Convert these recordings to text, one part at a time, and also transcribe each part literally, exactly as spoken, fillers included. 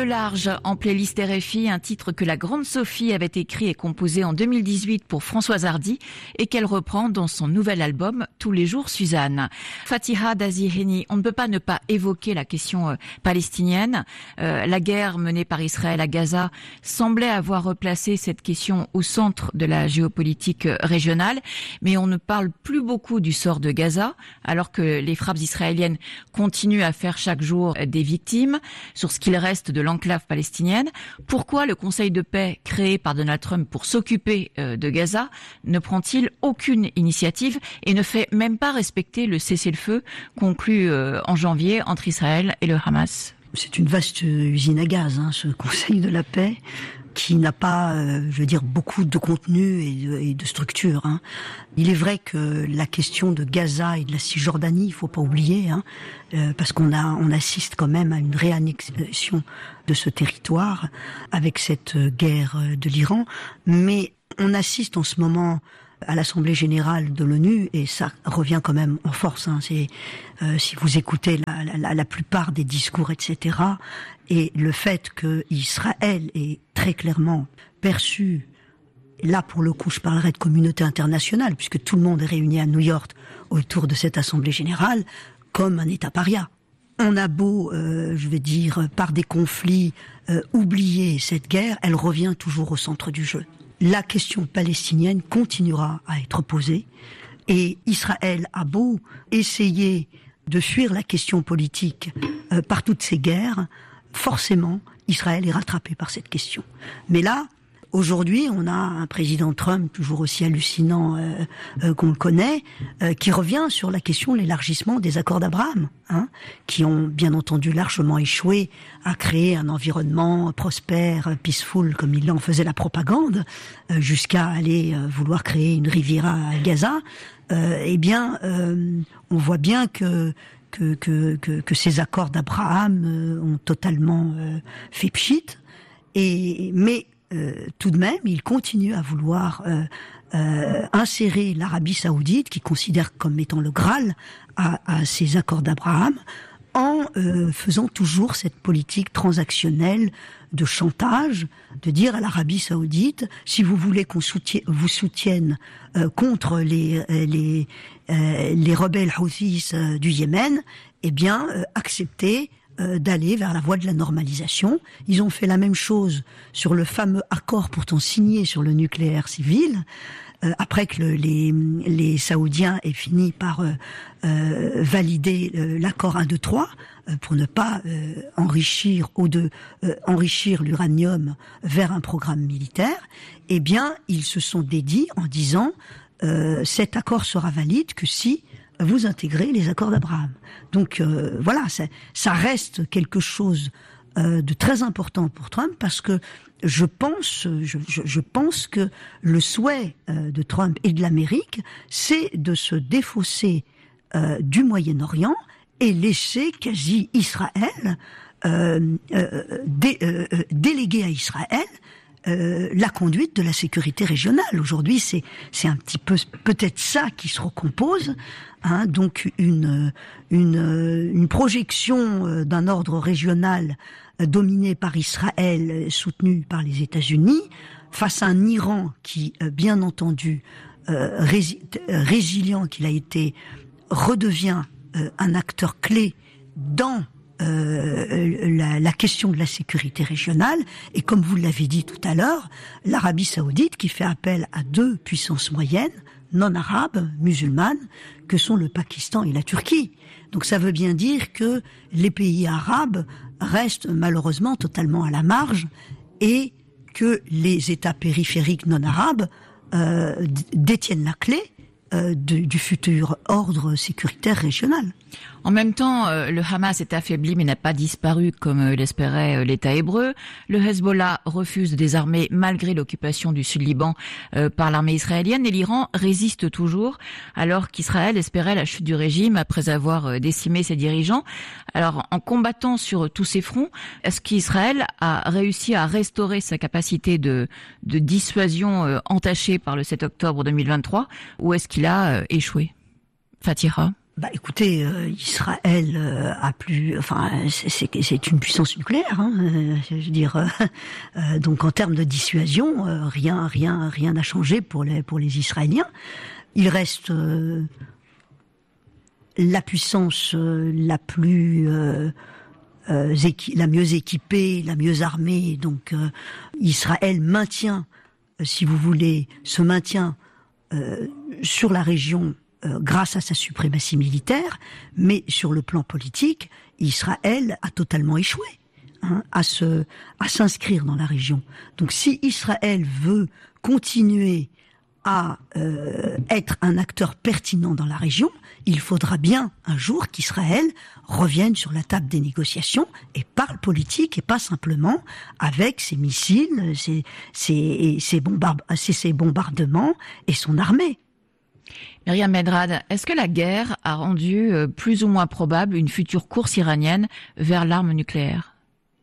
large en playlist R F I, un titre que la grande Sophie avait écrit et composé en deux mille dix-huit pour Françoise Hardy et qu'elle reprend dans son nouvel album Tous les jours Suzanne. Fatiha Daziheni, on ne peut pas ne pas évoquer la question euh, palestinienne. Euh, la guerre menée par Israël à Gaza semblait avoir replacé cette question au centre de la géopolitique régionale, mais on ne parle plus beaucoup du sort de Gaza, alors que les frappes israéliennes continuent à faire chaque jour des victimes sur ce qu'il reste de l'enclave palestinienne. Pourquoi le Conseil de paix créé par Donald Trump pour s'occuper euh, de Gaza ne prend-il aucune initiative et ne fait même pas respecter le cessez-le-feu conclu euh, en janvier entre Israël et le Hamas? C'est une vaste usine à gaz, hein, ce Conseil de la paix, qui n'a pas, euh, je veux dire, beaucoup de contenu et de, et de structure. Hein. Il est vrai que la question de Gaza et de la Cisjordanie, il faut pas oublier, hein, euh, parce qu'on a, on assiste quand même à une réannexion de ce territoire avec cette guerre de l'Iran, mais on assiste en ce moment à l'Assemblée générale de l'ONU, et ça revient quand même en force. Hein. C'est euh, si vous écoutez la, la, la plupart des discours, et cetera, et le fait que Israël est très clairement perçu, là pour le coup je parlerai de communauté internationale, puisque tout le monde est réuni à New York autour de cette Assemblée générale, comme un État paria. On a beau, euh, je vais dire, par des conflits, euh, oublier cette guerre, elle revient toujours au centre du jeu. La question palestinienne continuera à être posée et Israël a beau essayer de fuir la question politique euh, par toutes ces guerres, forcément Israël est rattrapé par cette question. Mais là, aujourd'hui, on a un président Trump toujours aussi hallucinant euh, euh, qu'on le connaît, euh, qui revient sur la question de l'élargissement des accords d'Abraham, hein, qui ont bien entendu largement échoué à créer un environnement prospère, peaceful, comme il en faisait la propagande, euh, jusqu'à aller euh, vouloir créer une Riviera à Gaza. Euh, eh bien, euh, on voit bien que que que que, que ces accords d'Abraham euh, ont totalement euh, fait pchit. Et mais Euh, tout de même, il continue à vouloir euh, euh, insérer l'Arabie Saoudite, qui considère comme étant le Graal à, à ces accords d'Abraham, en euh, faisant toujours cette politique transactionnelle de chantage, de dire à l'Arabie Saoudite, si vous voulez qu'on soutienne, vous soutienne euh, contre les les euh, les rebelles Houthis euh, du Yémen, eh bien euh, acceptez d'aller vers la voie de la normalisation. Ils ont fait la même chose sur le fameux accord pourtant signé sur le nucléaire civil, euh, après que le, les, les Saoudiens aient fini par euh, euh, valider euh, l'accord un, deux, trois, euh, pour ne pas euh, enrichir au de, euh, enrichir l'uranium vers un programme militaire. Eh bien, ils se sont dédits en disant euh, cet accord sera valide que si vous intégrez les accords d'Abraham. Donc euh, voilà, ça, ça reste quelque chose euh, de très important pour Trump, parce que je pense, je, je, je pense que le souhait euh, de Trump et de l'Amérique, c'est de se défausser euh, du Moyen-Orient et laisser quasi Israël euh, euh, dé, euh, déléguer à Israël Euh, la conduite de la sécurité régionale. Aujourd'hui, c'est c'est un petit peu peut-être ça qui se recompose, hein, donc une une une projection d'un ordre régional dominé par Israël, soutenu par les États-Unis, face à un Iran qui, bien entendu, euh, rési- résilient qu'il a été, redevient euh, un acteur clé dans Euh, la, la question de la sécurité régionale, et comme vous l'avez dit tout à l'heure, l'Arabie Saoudite qui fait appel à deux puissances moyennes, non arabes, musulmanes, que sont le Pakistan et la Turquie. Donc ça veut bien dire que les pays arabes restent malheureusement totalement à la marge, et que les États périphériques non arabes euh, détiennent la clé euh, du, du futur ordre sécuritaire régional. En même temps, euh, le Hamas est affaibli mais n'a pas disparu comme euh, l'espérait euh, l'État hébreu. Le Hezbollah refuse de désarmer malgré l'occupation du Sud-Liban euh, par l'armée israélienne, et l'Iran résiste toujours alors qu'Israël espérait la chute du régime après avoir euh, décimé ses dirigeants. Alors, en combattant sur tous ces fronts, est-ce qu'Israël a réussi à restaurer sa capacité de, de dissuasion euh, entachée par le sept octobre deux mille vingt-trois, ou est-ce qu'il a euh, échoué? Fatiha? Bah, écoutez, euh, Israël euh, a plus, enfin, c'est, c'est une puissance nucléaire. Hein, euh, je veux dire, euh, euh, donc en termes de dissuasion, euh, rien, rien, rien n'a changé pour les pour les Israéliens. Il reste euh, la puissance euh, la plus euh, euh, équi- la mieux équipée, la mieux armée. Donc euh, Israël maintient, euh, si vous voulez, se maintient euh, sur la région. Euh, grâce à sa suprématie militaire, mais sur le plan politique, Israël a totalement échoué hein, à se, à s'inscrire dans la région. Donc, si Israël veut continuer à euh, être un acteur pertinent dans la région, il faudra bien un jour qu'Israël revienne sur la table des négociations et parle politique et pas simplement avec ses missiles, ses, ses, ses, bombard- ses, ses bombardements et son armée. Myriam Medrad, est-ce que la guerre a rendu euh, plus ou moins probable une future course iranienne vers l'arme nucléaire ?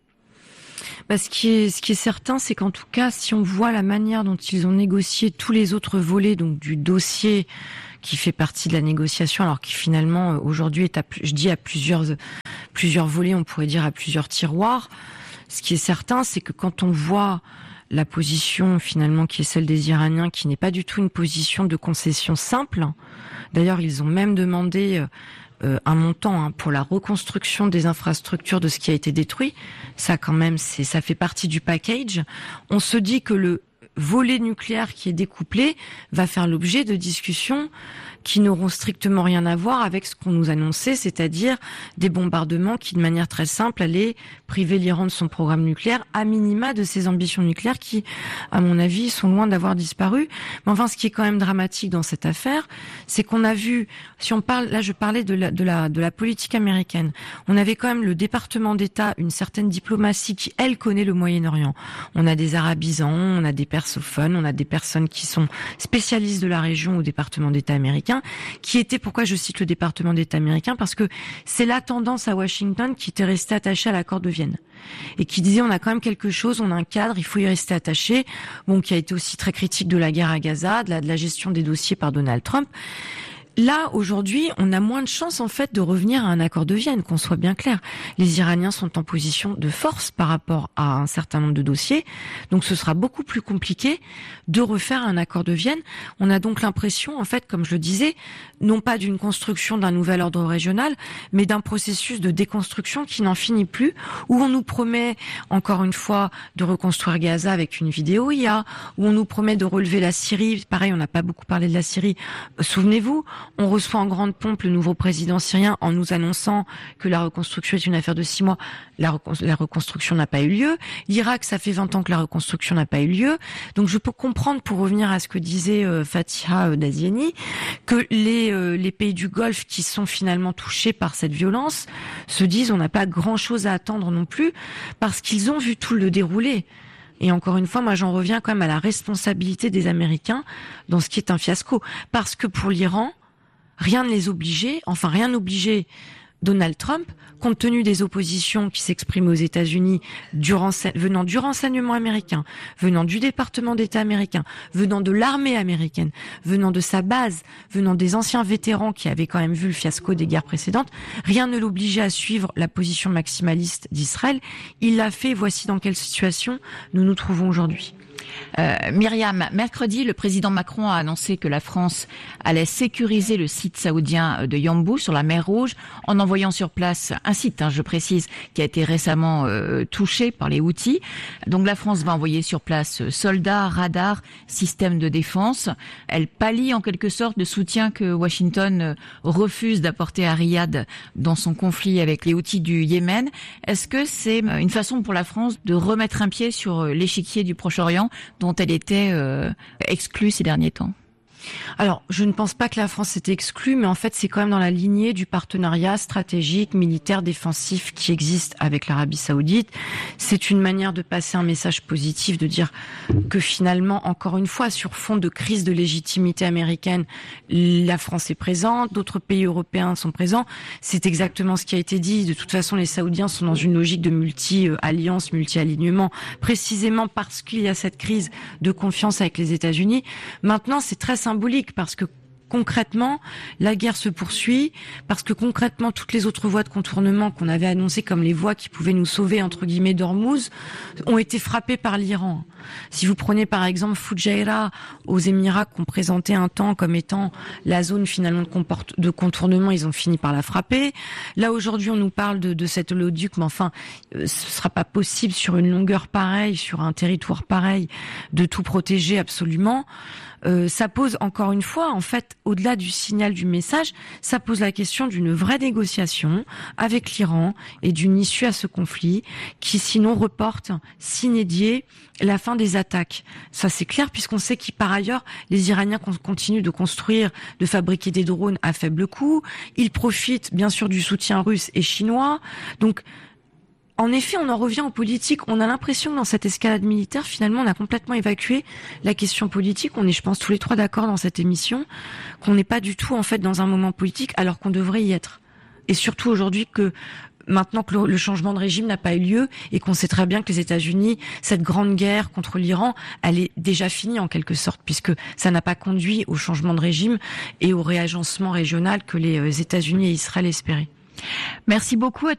Bah, ce qui est, ce qui est certain, c'est qu'en tout cas, si on voit la manière dont ils ont négocié tous les autres volets, donc du dossier qui fait partie de la négociation, alors qui finalement aujourd'hui est à, je dis à plusieurs, plusieurs volets, on pourrait dire à plusieurs tiroirs. Ce qui est certain, c'est que quand on voit la position finalement qui est celle des Iraniens, qui n'est pas du tout une position de concession simple. D'ailleurs, ils ont même demandé euh, un montant hein, pour la reconstruction des infrastructures de ce qui a été détruit. Ça, quand même, c'est ça fait partie du package. On se dit que le volet nucléaire qui est découplé va faire l'objet de discussions qui n'auront strictement rien à voir avec ce qu'on nous annonçait, c'est-à-dire des bombardements qui, de manière très simple, allaient priver l'Iran de son programme nucléaire, à minima de ses ambitions nucléaires qui, à mon avis, sont loin d'avoir disparu. Mais enfin, ce qui est quand même dramatique dans cette affaire, c'est qu'on a vu, si on parle, là je parlais de la, de la, de la politique américaine, on avait quand même le département d'État, une certaine diplomatie qui, elle, connaît le Moyen-Orient. On a des arabisants, on a des persophones, on a des personnes qui sont spécialistes de la région au département d'État américain, qui était, pourquoi je cite le département d'État américain, parce que c'est la tendance à Washington qui était restée attachée à l'accord de Vienne et qui disait on a quand même quelque chose, on a un cadre, il faut y rester attaché, bon, qui a été aussi très critique de la guerre à Gaza, de la, de la gestion des dossiers par Donald Trump. Là, aujourd'hui, on a moins de chances, en fait, de revenir à un accord de Vienne, qu'on soit bien clair. Les Iraniens sont en position de force par rapport à un certain nombre de dossiers. Donc, ce sera beaucoup plus compliqué de refaire un accord de Vienne. On a donc l'impression, en fait, comme je le disais, non pas d'une construction d'un nouvel ordre régional, mais d'un processus de déconstruction qui n'en finit plus, où on nous promet, encore une fois, de reconstruire Gaza avec une vidéo I A, où on nous promet de relever la Syrie. Pareil, on n'a pas beaucoup parlé de la Syrie. Souvenez-vous, on reçoit en grande pompe le nouveau président syrien en nous annonçant que la reconstruction est une affaire de six mois. La, recon- la reconstruction n'a pas eu lieu. L'Irak, ça fait vingt ans que la reconstruction n'a pas eu lieu. Donc je peux comprendre, pour revenir à ce que disait euh, Fatiha euh, Daziani, que les, euh, les pays du Golfe qui sont finalement touchés par cette violence se disent on n'a pas grand-chose à attendre non plus, parce qu'ils ont vu tout le déroulé. Et encore une fois, moi j'en reviens quand même à la responsabilité des Américains dans ce qui est un fiasco. Parce que pour l'Iran, rien ne les obligeait, enfin rien n'obligeait Donald Trump, compte tenu des oppositions qui s'expriment aux États-Unis durant, venant du renseignement américain, venant du département d'État américain, venant de l'armée américaine, venant de sa base, venant des anciens vétérans qui avaient quand même vu le fiasco des guerres précédentes, rien ne l'obligeait à suivre la position maximaliste d'Israël. Il l'a fait, voici dans quelle situation nous nous trouvons aujourd'hui. Euh, Myriam, mercredi, le président Macron a annoncé que la France allait sécuriser le site saoudien de Yanbu sur la mer Rouge en envoyant sur place un site, hein, je précise, qui a été récemment euh, touché par les Houthis. Donc la France va envoyer sur place soldats, radars, systèmes de défense. Elle pallie en quelque sorte le soutien que Washington refuse d'apporter à Riyad dans son conflit avec les Houthis du Yémen. Est-ce que c'est une façon pour la France de remettre un pied sur l'échiquier du Proche-Orient dont elle était euh, exclue ces derniers temps? Alors, je ne pense pas que la France était exclue, mais en fait, c'est quand même dans la lignée du partenariat stratégique, militaire, défensif qui existe avec l'Arabie Saoudite. C'est une manière de passer un message positif, de dire que finalement, encore une fois, sur fond de crise de légitimité américaine, la France est présente, d'autres pays européens sont présents. C'est exactement ce qui a été dit. De toute façon, les Saoudiens sont dans une logique de multi-alliance, multi-alignement, précisément parce qu'il y a cette crise de confiance avec les États-Unis. Maintenant, c'est très symbolique parce que concrètement, la guerre se poursuit parce que concrètement, toutes les autres voies de contournement qu'on avait annoncées comme les voies qui pouvaient nous sauver, entre guillemets, d'Ormuz, ont été frappées par l'Iran. Si vous prenez par exemple Fujairah aux Émirats qu'on présentait un temps comme étant la zone finalement de, comporte, de contournement, ils ont fini par la frapper. Là aujourd'hui, on nous parle de, de cet oléoduc, mais enfin, euh, ce sera pas possible sur une longueur pareille, sur un territoire pareil, de tout protéger absolument. Euh, ça pose encore une fois, en fait, au-delà du signal du message, ça pose la question d'une vraie négociation avec l'Iran et d'une issue à ce conflit qui sinon reporte sine die la fin des attaques. Ça c'est clair puisqu'on sait que par ailleurs les Iraniens continuent de construire, de fabriquer des drones à faible coût. Ils profitent bien sûr du soutien russe et chinois. Donc en effet, on en revient aux politiques. On a l'impression que dans cette escalade militaire, finalement, on a complètement évacué la question politique. On est, je pense, tous les trois d'accord dans cette émission, qu'on n'est pas du tout, en fait, dans un moment politique, alors qu'on devrait y être. Et surtout aujourd'hui que, maintenant que le, le changement de régime n'a pas eu lieu et qu'on sait très bien que les États-Unis, cette grande guerre contre l'Iran, elle est déjà finie en quelque sorte, puisque ça n'a pas conduit au changement de régime et au réagencement régional que les États-Unis et Israël espéraient. Merci beaucoup à